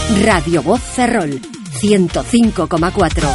Radio Voz Ferrol, 105,4.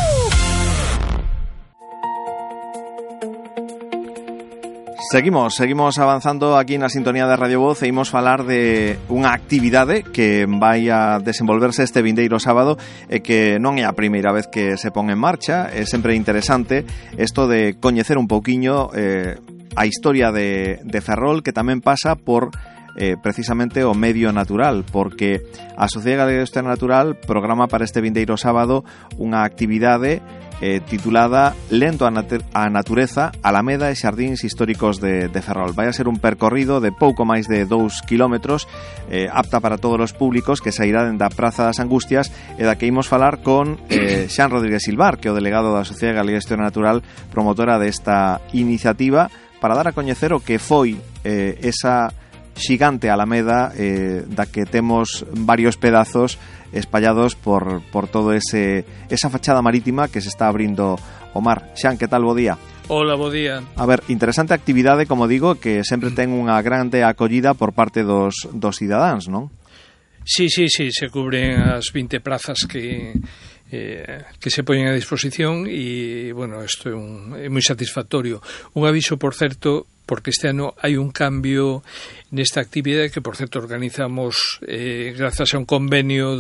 Seguimos avanzando aquí na sintonía da Radio Voz e imos falar de unha actividade que vai a desenvolverse este vindeiro sábado e que non é a primeira vez que se pon en marcha. É sempre interesante isto de coñecer un pouquiño a historia de Ferrol, que tamén pasa por precisamente o medio natural, porque a Sociedade Galega de Historia Natural programa para este vindeiro sábado unha actividade titulada Lento a Natureza, Alameda e Xardíns Históricos de Ferrol. Vai a ser un percorrido de pouco máis de 2 kilómetros, apta para todos os públicos, que sairá da Praza das Angustias, e da que imos falar con Xan Rodríguez Silvar, que é o delegado da Sociedade Galega de Historia Natural, promotora desta iniciativa, para dar a coñecer o que foi esa xigante alameda da que temos varios pedazos espallados por todo esa fachada marítima que se está abrindo o mar. Xan, que tal, bo día? Hola, bo día. A ver, interesante actividade, como digo, que sempre ten unha grande acollida por parte dos cidadáns, non? Sí, se cubren as 20 plazas que se poñen a disposición e, bueno, isto é moi satisfactorio. Un aviso, por certo, porque este ano hai un cambio nesta actividade que, por certo, organizamos grazas a un convenio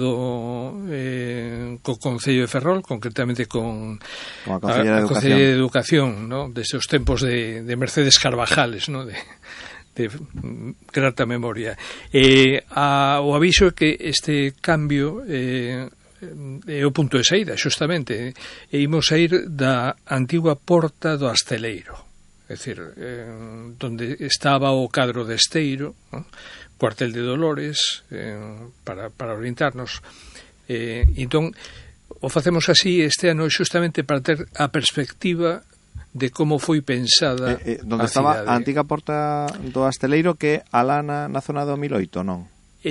co Concello de Ferrol, concretamente con a Concellería de Educación, ¿no? Desde os tempos de Mercedes Carvajales, ¿no? de grata memoria. O aviso é que este cambio é o punto de saída, xustamente, e imos a ir da antigua porta do Asteleiro, é dicir, donde estaba o cadro de Esteiro, ¿no? Cuartel de Dolores, para orientarnos. Entón, o facemos así este ano xustamente para ter a perspectiva de como foi pensada donde estaba a antiga porta do Asteleiro, que alá na zona do 1008, non?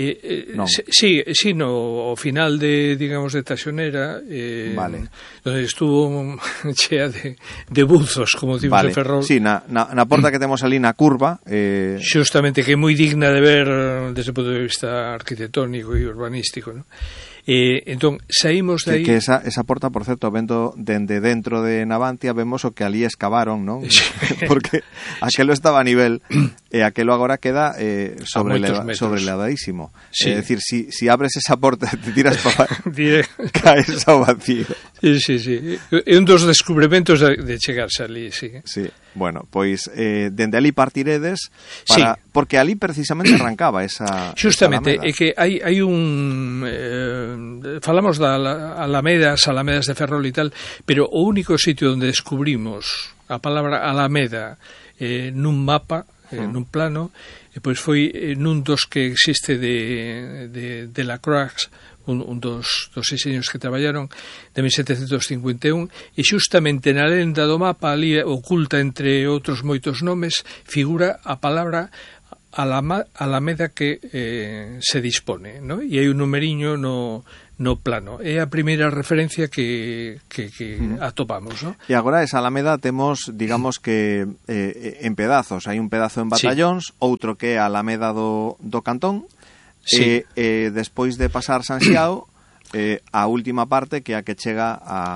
Sí, no final digamos, de Taxonera, vale, donde estuvo chea de buzos, como decimos, vale, de Ferrol. Sí, na porta que temos ali na curva, xustamente, que é moi digna de ver desde o punto de vista arquitectónico e urbanístico, ¿no? Entón, saímos de aí... Que esa porta, por certo, vendo dende dentro de Navantia, vemos o que ali excavaron, non? Sí. Porque aquelo estaba a nivel e aquelo agora queda sobrelevadísimo. Sí. É dicir, si abres esa porta e te tiras para caes ao vacío. Sí. É un dos descubrimentos de chegarse ali, sí. Sí. Bueno, pois dende ali partiredes para, sí, porque ali precisamente arrancaba esa xustamente, esa é que hai un falamos das alamedas de Ferrol e tal, pero o único sitio onde descubrimos a palabra alameda nun mapa, nun plano, pois foi nun dos que existe de Lacroix, un dos diseños que traballaron, de 1751, e xustamente na lenda do mapa, ali oculta entre outros moitos nomes, figura a palabra alameda que se dispone, ¿no? E hai un numeriño no plano. É a primeira referencia que atopamos, ¿no? E agora esa alameda temos, digamos que en pedazos. Hai un pedazo en Batallóns, sí, outro que é a alameda do Cantón, sí, despois de pasar San Xiao, a última parte, que é a que chega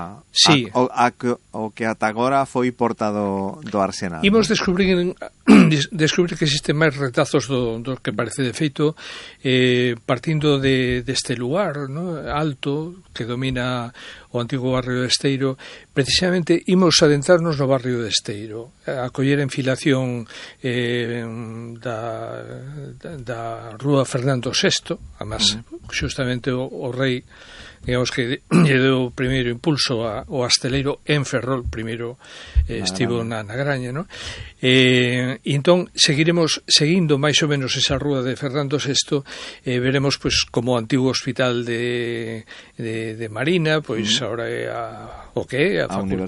o que ata agora foi porta do Arsenal. Imos descubrir que existen máis retazos do que parece de feito, partindo deste lugar, ¿no? Alto, que domina o antigo barrio de Esteiro. Precisamente imos adentrarnos no barrio de Esteiro, a coller en filación da rúa Fernando VI, además, xustamente o rei, digamos, que lle deu o primeiro impulso ao Asteleiro en Ferrol, primeiro estivo na Graña, ¿no? Entón, seguiremos seguindo máis ou menos esa rúa de Fernando VI, veremos, pois, como o antigo hospital de Marina, pois agora é a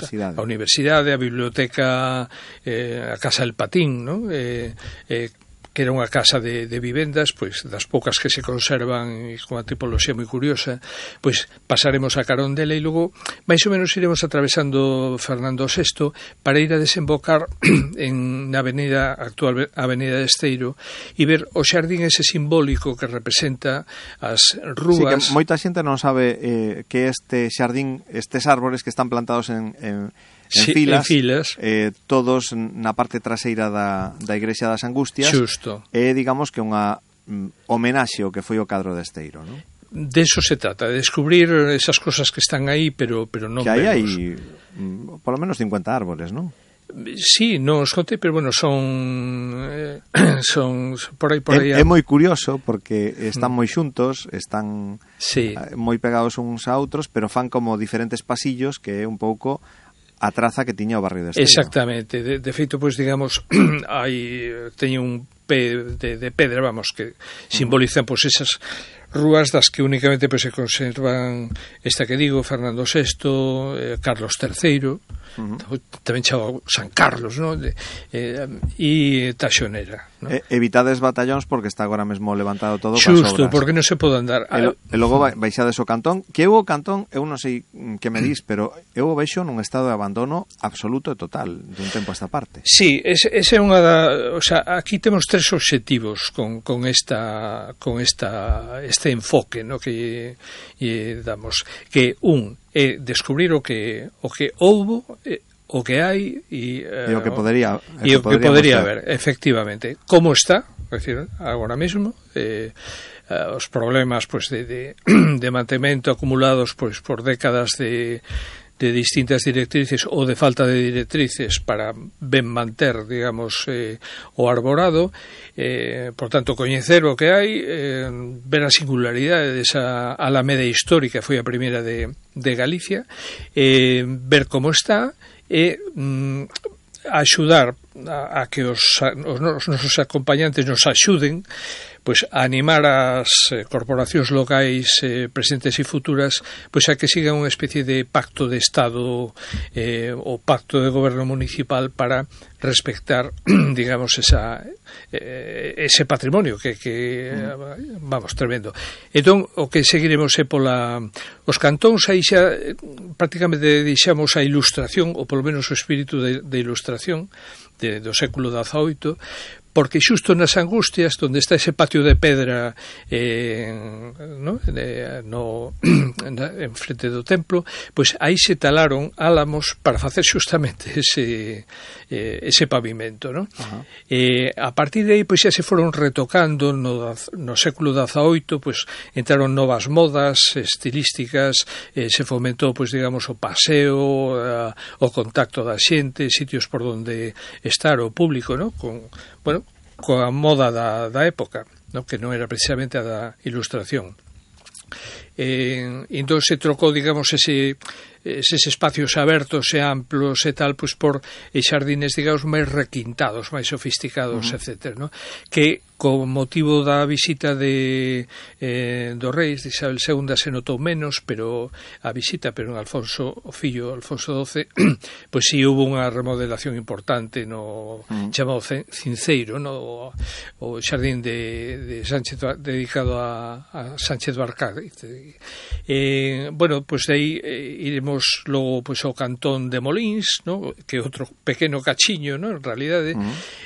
universidade, a biblioteca, a Casa del Patín, ¿no? que era unha casa de vivendas, pois das poucas que se conservan e con unha tipoloxía moi curiosa, pois pasaremos a carón dela e logo máis ou menos iremos atravesando Fernando VI para ir a desembocar na avenida actual Avenida de Esteiro e ver o xardín ese simbólico que representa as rúas. Sí, que moita xente non sabe que este xardín, estes árbores que están plantados en filas, todos na parte traseira da Igrexa das Angustias. Xusto. Digamos que unha homenaxe ao que foi o cadro de Esteiro, non? De eso se trata, de descubrir esas cosas que están aí, pero non que aí vemos. Hai por lo menos 50 árboles, non? Sí, non os contei, pero bueno, son por aí. É moi curioso porque están moi xuntos, están moi pegados uns a outros, pero fan como diferentes pasillos, que é un pouco a traza que tiña o barrio de Esteiro. Exactamente, de feito, pois digamos, teño un pé de pedra, vamos, que simbolizan pois esas rúas das que únicamente pois se conservan esta que digo, Fernando VI, Carlos III, tamén chamado San Carlos, ¿no? E Taxonera, ¿no? Evitades batallóns porque está agora mesmo levantado todo xusto, coas obras. porque non se pode andar. E logo baixades o cantón, que eu o cantón, eu non sei que me dis, pero eu o vexo nun estado de abandono absoluto e total dun tempo a esta parte. Sí, ese é unha o sea, aquí temos tres obxectivos con este enfoque, ¿no? que damos, que é descubrir o que houbo, o que hai e o que podería haber, efectivamente. Como está, é dicir, agora mesmo, os problemas pois de mantemento acumulados pois por décadas de distintas directrices ou de falta de directrices para ben manter, digamos, o arborado, por tanto, coñecer o que hai, ver a singularidade desa alameda histórica, foi a primeira de Galicia, ver como está e axudar a que os nosos acompañantes nos axuden pois a animar as corporacións locais presentes e futuras pois a que sigan unha especie de pacto de Estado ou pacto de goberno municipal para respectar, digamos, ese patrimonio que vamos, tremendo. Entón, o que seguiremos é os cantóns, aí xa prácticamente deixamos a ilustración, ou polo menos o espírito de ilustración do século XVIII, porque xusto nas Angustias, onde está ese patio de pedra en frente do templo, pois aí se talaron álamos para facer xustamente ese pavimento, non? A partir de aí pois xa se foron retocando no século XVIII, pois entraron novas modas estilísticas, se fomentou pois digamos o paseo, o contacto da xente, sitios por onde estar o público, non? Coa moda da época, ¿no? Que non era precisamente a da ilustración. Entón se trocou, digamos, eses espacios abertos e amplos e tal, pois por xardines, digamos, máis requintados, máis sofisticados, etcétera, ¿no? Que con motivo da visita dos reis de Isabel II se notou menos, pero a visita, pero en Alfonso, o fillo Alfonso XII, pois si hubo unha remodelación importante no chamado Cinceiro, no o xardín de Sánchez, dedicado a Sánchez do Arcáiz. Bueno, pois aí iremos logo pois ao cantón de Molíns, ¿no? Que é outro pequeno cachiño, ¿no? En realidade,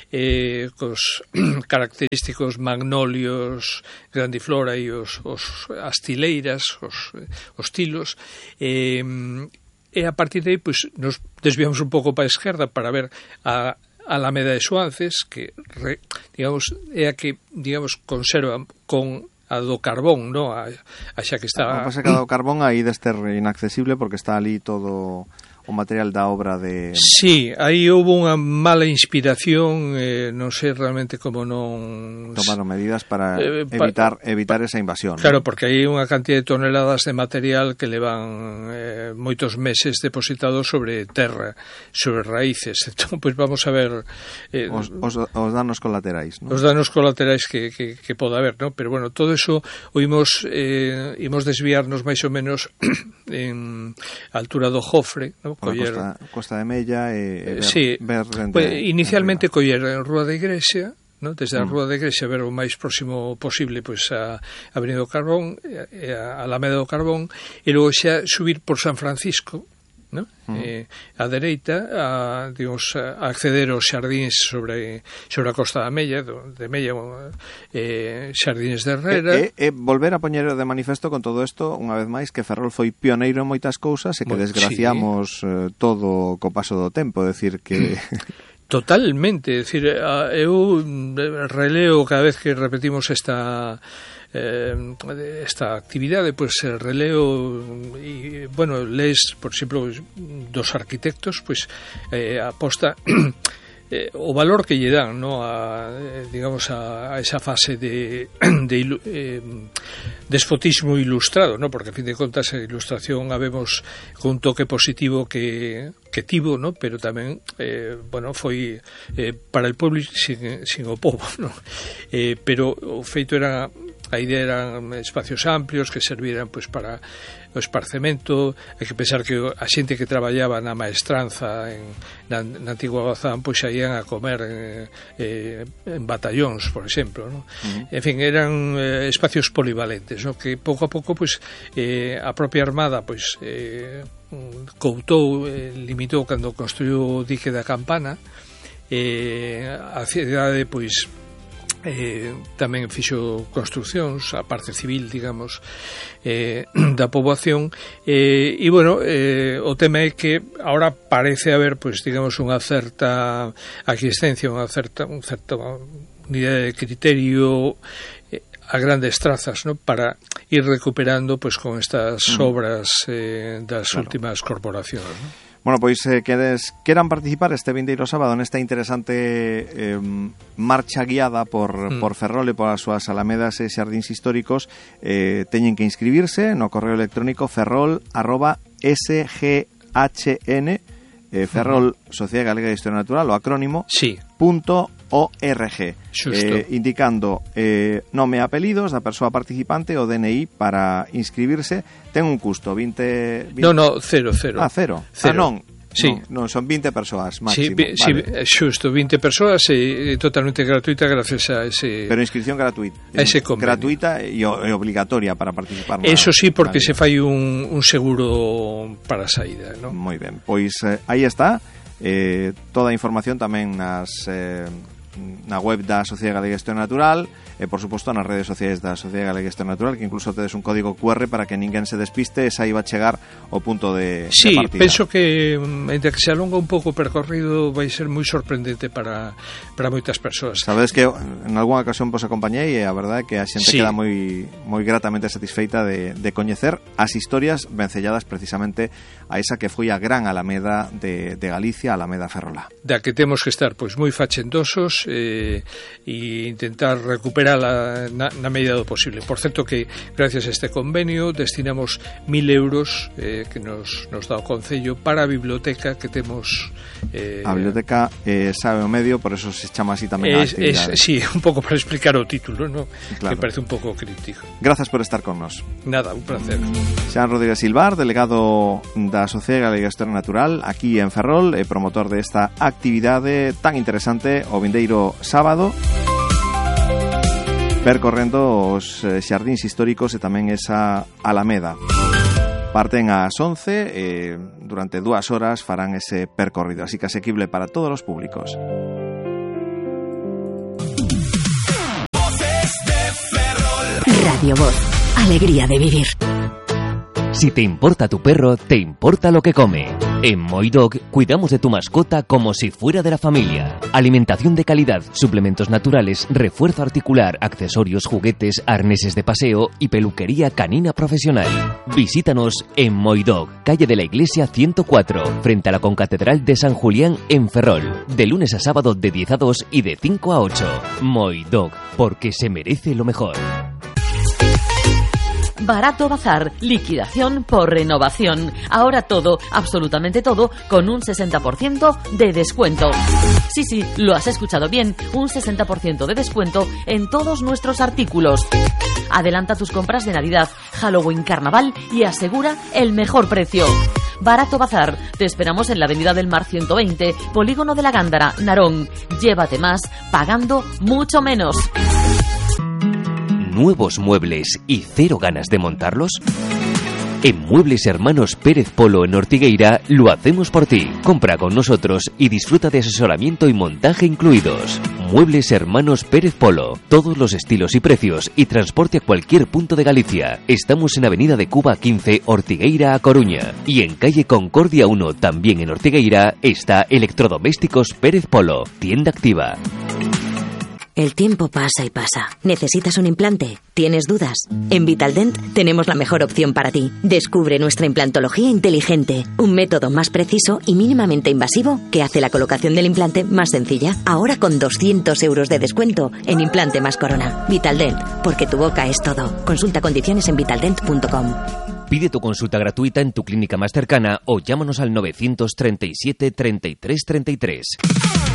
cos característicos magnolios, grandiflora e as tileiras, os tilos, e a partir de aí pois nos desviamos un pouco para a esquerda para ver a Alameda de Suances, que digamos é a que digamos conserva con a do carbón, ¿no? A xa que está... O que pasa que a do carbón aí de ser inaccesible porque está ali todo o material da obra de... Sí, aí houve unha mala inspiración, non sei realmente como non... Tomaron medidas para evitar esa invasión. Claro, ¿no? Porque hai unha cantidad de toneladas de material que levan moitos meses depositados sobre terra, sobre raíces. Entón, pois vamos a ver... Os danos colaterais, ¿no? Os danos colaterais que pode haber, ¿no? Pero bueno, todo eso imos desviarnos máis ou menos en altura do Jofre, ¿no? Costa de Mella sí, ver pues, inicialmente coller en Rúa da Igrexa, ¿no? Desde a Rúa da Igrexa ver o máis próximo posible pois a Avenida do Carbón, a Alameda do Carbón, e logo xa subir por San Francisco, ¿no? A dereita, digamos, a acceder aos xardíns sobre a Costa da Mella, de Mella, xardíns de Herrera. Volver a poñer de manifesto con todo isto, unha vez máis, que Ferrol foi pioneiro en moitas cousas e que desgraciamos todo co paso do tempo, decir que... Totalmente, é dicir, eu releo cada vez que repetimos esta actividade, pois releo e, bueno, lees, por exemplo, dos arquitectos, pois aposta o valor que lle dan, ¿no? Digamos a esa fase de despotismo ilustrado, ¿no? Porque a fin de contas a ilustración a vemos con un toque positivo que tivo, ¿no? Pero tamén bueno, foi para el pueblo sin o povo, ¿no? Pero o feito era, a idea eran espacios amplios que serviran pois para o esparcemento. Hai que pensar que a xente que traballaba na maestranza na antigua Gozán pois xa ian a comer en batallóns, por exemplo, ¿no? En fin, eran espacios polivalentes, ¿no? Que pouco a pouco pois a propia Armada pois coutou, limitou cando construiu o dique da Campana, a cidade pois tamén fixo construcións, a parte civil, digamos, da poboación, e bueno, o tema é que ahora parece haber, pois, digamos, unha certa aquiescencia, unha certa unidade de criterio a grandes trazas, ¿no? Para ir recuperando, pois, con estas obras das últimas corporacións, ¿no? Bueno, pois queran participar este vindeiro sábado nesta interesante marcha guiada por Ferrol e por as súas alamedas e xardíns históricos, teñen que inscribirse no correo electrónico ferrol@sghn, Ferrol, Sociedade Galega de Historia Natural, o acrónimo, .org, indicando nome e apelidos da persoa participante, o DNI para inscribirse. Ten un custo, 20... No, cero. Cero. Non. Sí. Non, son 20 persoas máximo. Sí, xusto, 20 persoas e totalmente gratuita gracias a ese... Pero inscripción gratuita. A ese convenio. Gratuita e obligatoria para participar. Eso sí, porque se fai un seguro para a saída, ¿no? Moi ben, pois aí está. Toda a información tamén na web da Sociedade Galega de Historia Natural e, por suposto, nas redes sociais da Sociedade Galega de Historia Natural, que incluso tedes un código QR para que ninguén se despiste e saiba chegar ao punto de partida. Penso que entre que se alonga un pouco o percorrido vai ser moi sorprendente para moitas persoas. Sabedes que en algunha ocasión vos acompañei e a verdade é que a xente queda moi gratamente satisfeita de coñecer as historias vencelladas precisamente a esa que foi a gran Alameda de Galicia, a Alameda Ferrolá. Da que temos que estar pois moi fachendosos e intentar recuperala na medida do posible. Por certo que gracias a este convenio destinamos 1.000 euros que nos dá o Concello para a biblioteca que temos. A biblioteca sabe o medio, por eso se chama así tamén a actividade. Sí, un pouco para explicar o título, ¿no? Claro. Que parece un pouco crítico. Gracias por estar con nos. Nada, un placer. Xan Rodríguez Silvar, delegado da Sociedade Galega de Historia Natural aquí en Ferrol e promotor desta actividade tan interesante o vindeiro sábado, percorrendo os xardíns históricos e tamén esa Alameda. Parten ás 11 e durante 2 horas farán ese percorrido, así que asequible para todos os públicos. Radio Voz, alegría de vivir. Si te importa tu perro, te importa lo que come. En Moidog cuidamos de tu mascota como si fuera de la familia. Alimentación de calidad, suplementos naturales, refuerzo articular, accesorios, juguetes, arneses de paseo y peluquería canina profesional. Visítanos en Moidog, calle de la Iglesia 104, frente a la Concatedral de San Julián en Ferrol. De lunes a sábado de 10 a 2 y de 5 a 8. Moidog, porque se merece lo mejor. Barato Bazar, liquidación por renovación. Ahora todo, absolutamente todo, con un 60% de descuento. Sí, lo has escuchado bien, un 60% de descuento en todos nuestros artículos. Adelanta tus compras de Navidad, Halloween, Carnaval y asegura el mejor precio. Barato Bazar. Te esperamos en la Avenida del Mar 120, Polígono de la Gándara, Narón. Llévate más, pagando mucho menos. ¿Nuevos muebles y cero ganas de montarlos? En Muebles Hermanos Pérez Polo en Ortigueira lo hacemos por ti. Compra con nosotros y disfruta de asesoramiento y montaje incluidos. Muebles Hermanos Pérez Polo. Todos los estilos y precios y transporte a cualquier punto de Galicia. Estamos en Avenida de Cuba 15, Ortigueira a Coruña. Y en calle Concordia 1, también en Ortigueira, está Electrodomésticos Pérez Polo. Tienda activa. El tiempo pasa y pasa. ¿Necesitas un implante? ¿Tienes dudas? En Vitaldent tenemos la mejor opción para ti. Descubre nuestra implantología inteligente, un método más preciso y mínimamente invasivo que hace la colocación del implante más sencilla. Ahora con 200 euros de descuento en implante más corona. Vitaldent, porque tu boca es todo. Consulta condiciones en vitaldent.com. Pide tu consulta gratuita en tu clínica más cercana o llámanos al 937 33 33.